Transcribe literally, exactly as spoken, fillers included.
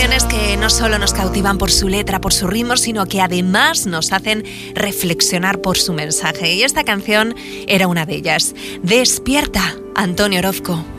canciones que no solo nos cautivan por su letra, por su ritmo, sino que además nos hacen reflexionar por su mensaje. Y esta canción era una de ellas. Despierta, Antonio Orozco.